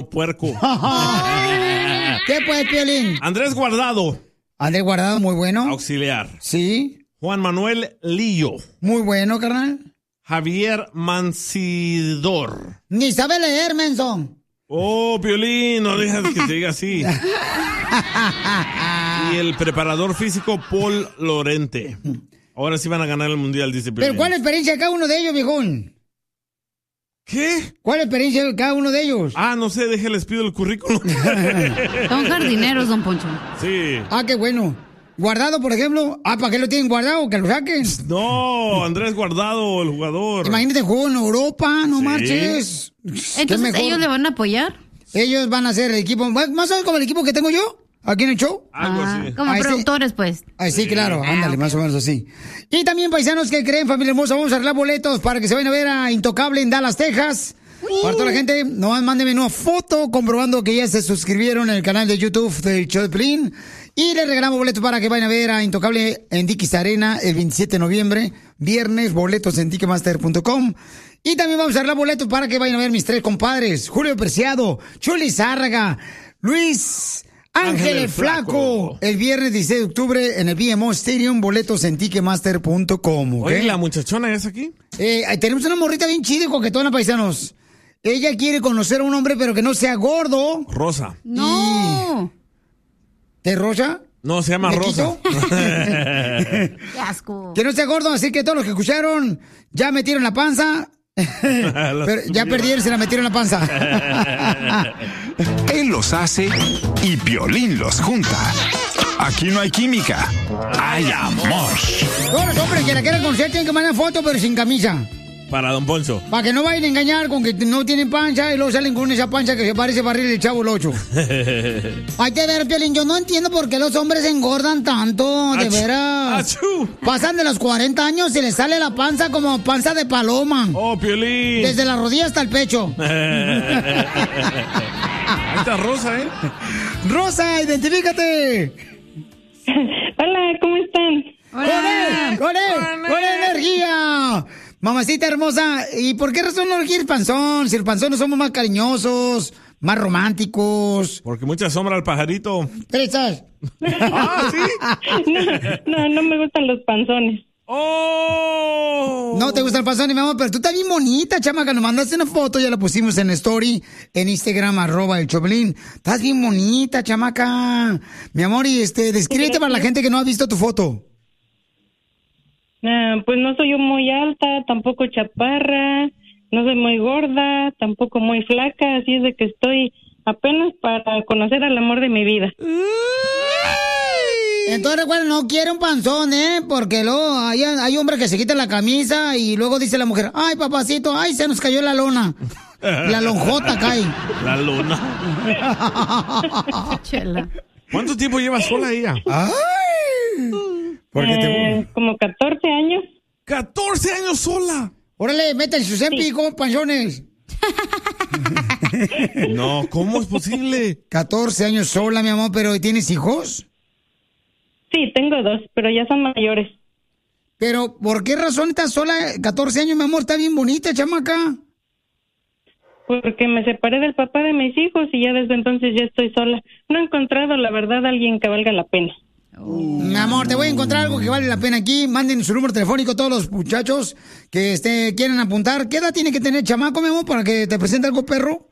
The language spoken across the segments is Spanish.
puerco. ¿Qué pues, Piolín? Andrés Guardado. Andrés Guardado, muy bueno. Auxiliar. Sí. Juan Manuel Lillo. Muy bueno, carnal. Javier Mancidor. Ni sabe leer, menso. Oh, Piolín, no dejas que te diga así. Y el preparador físico Paul Lorente. Ahora sí van a ganar el mundial, dice Piolín. ¿Pero cuál es la experiencia de cada uno de ellos, viejón? ¿Qué? ¿Cuál es la experiencia de cada uno de ellos? Ah, no sé, déjenles pido el currículum. Son jardineros, don Poncho. Sí. Ah, qué bueno. Guardado, por ejemplo. Ah, ¿para qué lo tienen guardado? Que lo saquen. No, Andrés Guardado, el jugador. Imagínate, jugó en Europa, no marches. Entonces, ¿ellos le van a apoyar? Ellos van a ser el equipo, más o menos como el equipo que tengo yo, aquí en el show. Algo así. Como productores, pues. Sí, claro, ándale, más o menos así. Y también, paisanos que creen, familia hermosa, vamos a arreglar boletos para que se vayan a ver a Intocable en Dallas, Texas. Para toda la gente, nomás mándenme una foto comprobando que ya se suscribieron en el canal de YouTube del show de Piolín. Y les regalamos boletos para que vayan a ver a Intocable en Dickies Arena el 27 de noviembre, viernes, boletos en ticketmaster.com. Y también vamos a arreglar boletos para que vayan a ver mis tres compadres, Julio Preciado, Chuli Zárraga, Luis Ángel el Flaco, el viernes 16 de octubre en el BMO Stadium, boletos en ticketmaster.com. Oye, ¿la muchachona es aquí? Tenemos una morrita bien chida y coquetona, paisanos. Ella quiere conocer a un hombre, pero que no sea gordo. Rosa. No. ¿De Rosa? No, se llama Rosa. Qué asco. Que no sea gordo, así que todos los que escucharon ya metieron la panza. Pero ya perdieron, se la metieron en la panza. Él los hace y Piolín los junta. Aquí no hay química, hay amor. Todos los hombres que la quieran conocer tienen que mandar foto, pero sin camisa. Para don Poncho. Para que no vayan a engañar con que no tienen pancha y luego salen con esa pancha que se parece barril del Chavo el 8. Hay que ver, Piolín, yo no entiendo por qué los hombres engordan tanto, de veras. Pasan de los 40 años y les sale la panza como panza de paloma. Oh, Piolín. Desde la rodilla hasta el pecho. Ahí está Rosa, ¿eh? Rosa, identifícate. Hola, ¿cómo están? ¡Con energía! Mamacita hermosa, ¿y por qué razón no quieres panzón? Si el panzón no somos más cariñosos, más románticos. Porque mucha sombra al pajarito. ¿Presas? Ah, ¿sí? No me gustan los panzones. ¡Oh! No te gusta el panzón, mi amor, pero tú estás bien bonita, chamaca. Nos mandaste una foto, ya la pusimos en story, en Instagram, @el Choplin. Estás bien bonita, chamaca. Mi amor, y descríbete para la gente que no ha visto tu foto. Pues no soy yo muy alta, tampoco chaparra, no soy muy gorda, tampoco muy flaca, así es de que estoy apenas para conocer al amor de mi vida. Entonces, bueno, no quiere un panzón, porque luego hay hombres que se quitan la camisa y luego dice la mujer, ay, papacito, ay, se nos cayó la lona. La lonjota cae. La lona. Chela. ¿Cuánto tiempo llevas sola ella? ¡Ay! Como 14 años. ¡14 años sola! Órale, meten sus épicos panzones. No, ¿cómo es posible? 14 años sola, mi amor, pero ¿tienes hijos? Sí, tengo 2, pero ya son mayores. Pero, ¿por qué razón estás sola 14 años, mi amor? Está bien bonita, chamaca. Porque me separé del papá de mis hijos y ya desde entonces ya estoy sola. No he encontrado, la verdad, a alguien que valga la pena. Mi amor, te voy a encontrar algo que vale la pena aquí. Manden su número telefónico todos los muchachos que quieren apuntar. ¿Qué edad tiene que tener chamaco, mi amor, para que te presente algo, perro?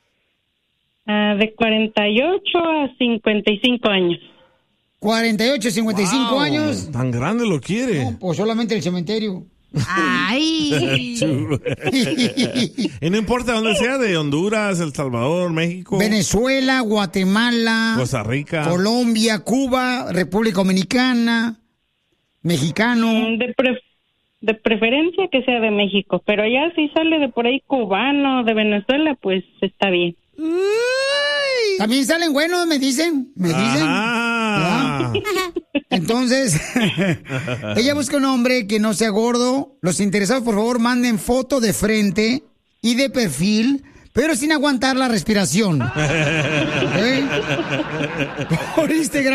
De 48 a 55 años. 48, 55 años. Tan grande lo quiere. No, pues solamente el cementerio. Ay. Y no importa dónde sea, de Honduras, El Salvador, México, Venezuela, Guatemala, Costa Rica, Colombia, Cuba, República Dominicana, mexicano. De preferencia que sea de México, pero ya si sale de por ahí cubano, de Venezuela, pues está bien. También salen buenos, me dicen. Ah. Entonces, ella busca un hombre que no sea gordo. Los interesados, por favor, manden foto de frente y de perfil, pero sin aguantar la respiración. ¿Okay? Por Instagram.